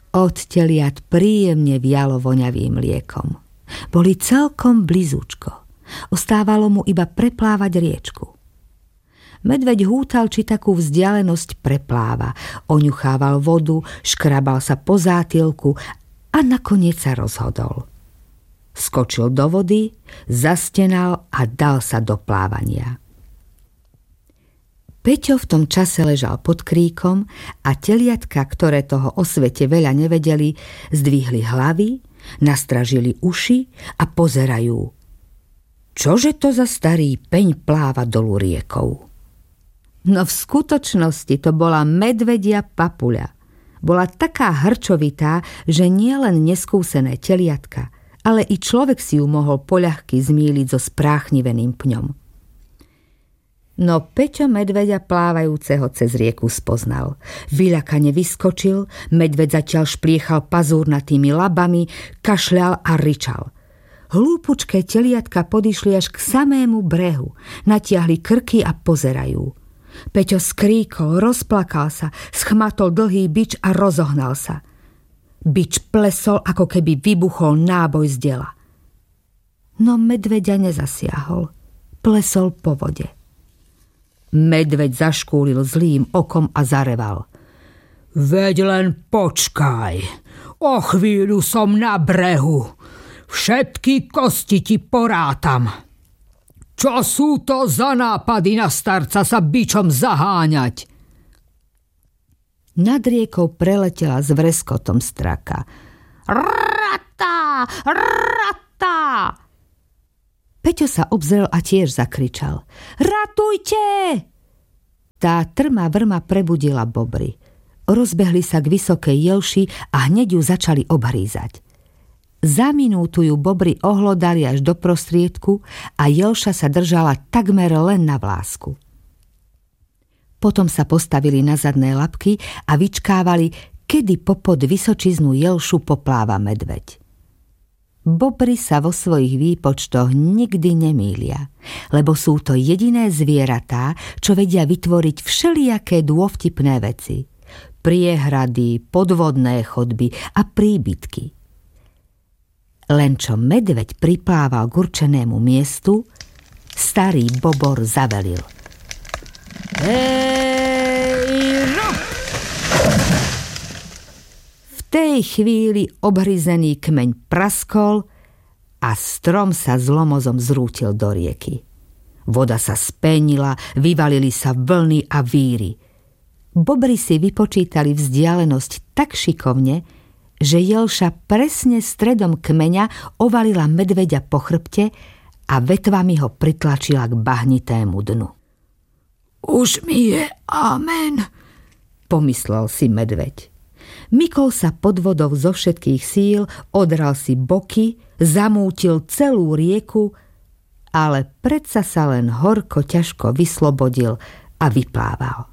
Od teliat príjemne vialo voňavým mliekom. Boli celkom blízučko. Ostávalo mu iba preplávať riečku. Medveď hútal, či takú vzdialenosť prepláva. Oňuchával vodu, škrabal sa po zátilku a nakoniec sa rozhodol. Skočil do vody, zastenal a dal sa do plávania. Peťo v tom čase ležal pod kríkom a teliatka, ktoré toho o svete veľa nevedeli, zdvihli hlavy, nastražili uši a pozerajú. Čože to za starý peň pláva dolu riekou? No v skutočnosti to bola medvedia papuľa. Bola taká hrčovitá, že nie len neskúsené teliatka, ale i človek si ju mohol poľahky zmýliť so spráchniveným pňom. No Peťo medveďa plávajúceho cez rieku spoznal. Vyľakane vyskočil, medveď zatiaľ špliechal pazúrnatými labami, kašľal a ryčal. Hlúpučké teliatka podišli až k samému brehu, natiahli krky a pozerajú. Peťo skríkol, rozplakal sa, schmatol dlhý bič a rozohnal sa. Bič plesol, ako keby vybuchol náboj z dela. No medveďa nezasiahol, plesol po vode. Medveď zaškúlil zlým okom a zareval. Veď len počkaj, o chvíľu som na brehu. Všetky kosti ti porátam. Čo sú to za nápady na starca sa bičom zaháňať? Nad riekou preletela s vreskotom straka. Rata! Rata! Peťo sa obzrel a tiež zakričal. Ratujte! Tá trma vrma prebudila bobry. Rozbehli sa k vysokej jelši a hneď ju začali obhrízať. Za minútu ju bobry ohlodali až do prostriedku a jelša sa držala takmer len na vlásku. Potom sa postavili na zadné labky a vyčkávali, kedy popod vysočiznú jelšu popláva medveď. Bobry sa vo svojich výpočtoch nikdy nemýlia, lebo sú to jediné zvieratá, čo vedia vytvoriť všelijaké dôvtipné veci. Priehrady, podvodné chodby a príbytky. Len čo medveď priplával k určenému miestu, starý bobor zavelil. V tej chvíli obhryzený kmeň praskol a strom sa zlomozom zrútil do rieky. Voda sa spenila, vyvalili sa vlny a víry. Bobry si vypočítali vzdialenosť tak šikovne, že jelša presne stredom kmeňa ovalila medveďa po chrbte a vetvami ho pritlačila k bahnitému dnu. Už mi je amen, pomyslel si medveď. Mykol sa pod vodou zo všetkých síl, odral si boky, zamútil celú rieku, ale predsa sa len horko ťažko vyslobodil a vyplával.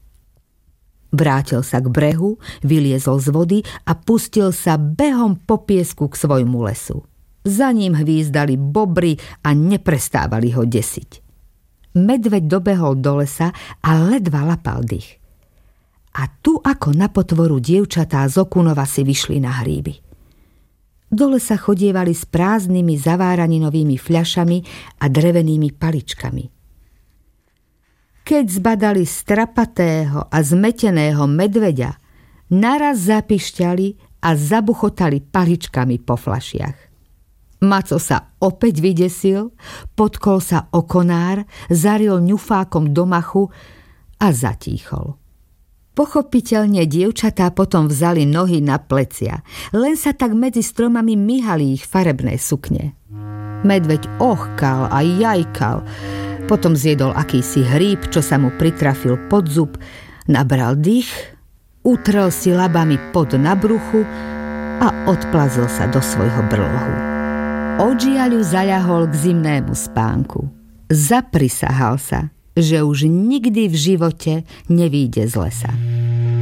Vrátil sa k brehu, vyliezol z vody a pustil sa behom po piesku k svojmu lesu. Za ním hvízdali bobry a neprestávali ho desiť. Medveď dobehol do lesa a ledva lapal dych. A tu ako na potvoru dievčatá z Okunova si vyšli na hríby. Do lesa chodievali s prázdnymi zaváraninovými fľašami a drevenými paličkami. Keď zbadali strapatého a zmeteného medveďa, naraz zapišťali a zabuchotali paličkami po fľašiach. Maco sa opäť vydesil, potkol sa o konár, zaril ňufákom do machu a zatíchol. Pochopiteľne dievčatá potom vzali nohy na plecia, len sa tak medzi stromami myhali ich farebné sukne. Medveď ohkal a jajkal, potom zjedol akýsi hríb, čo sa mu pritrafil pod zub, nabral dých, utrel si labami pod na bruchu a odplazil sa do svojho brlohu. Od žiaľu zaľahol k zimnému spánku. Zaprisahal sa, že už nikdy v živote nevyjde z lesa.